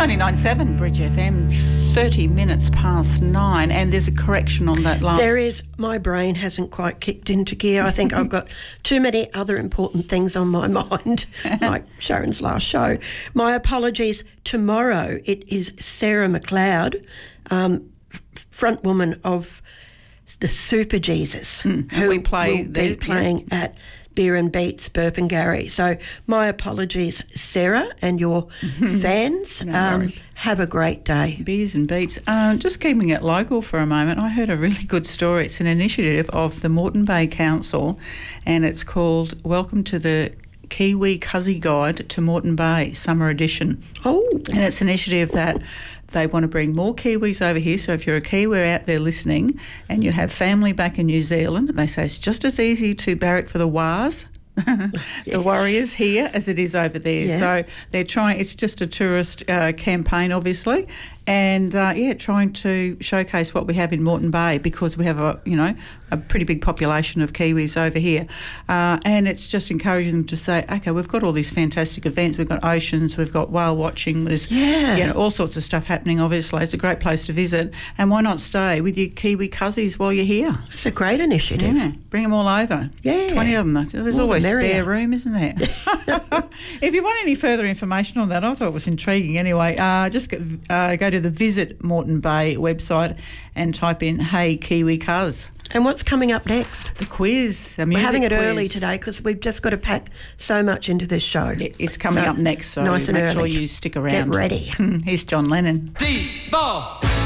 90.7 Bridge FM, 30 minutes past 9, and there's a correction on that last... There is. My brain hasn't quite kicked into gear. I think I've got too many other important things on my mind, like Sharon's last show. My apologies. Tomorrow it is Sarah McLeod, front woman of the Super Jesus, who will be playing at Beer and Beats, Burpengary. So my apologies, Sarah, and your fans. Have a great day. Beers and Beats. Just keeping it local for a moment, I heard a really good story. It's an initiative of the Moreton Bay Council, and it's called Welcome to the Kiwi Cuzzy Guide to Moreton Bay, Summer Edition. Oh. And it's an initiative that they want to bring more Kiwis over here. So if you're a Kiwi out there listening and you have family back in New Zealand, they say it's just as easy to barrack for the Wars, the Warriors here, as it is over there. Yeah. So they're trying, it's just a tourist campaign, obviously, and trying to showcase what we have in Moreton Bay, because we have a pretty big population of Kiwis over here, and it's just encouraging them to say, okay, we've got all these fantastic events, we've got oceans, we've got whale watching, there's all sorts of stuff happening. Obviously, it's a great place to visit, and why not stay with your Kiwi cuzzies while you're here? It's a great initiative. Yeah, bring them all over. Yeah, 20 of them. There's always spare room, isn't there? If you want any further information on that, I thought it was intriguing anyway, just go to the Visit Moreton Bay website and type in Hey Kiwi Cuz. And what's coming up next? The quiz, the music We're having it quiz. Early today because we've just got to pack so much into this show. It's coming up next, so nice and make early. sure you stick around. Get ready. Here's John Lennon. D-ball.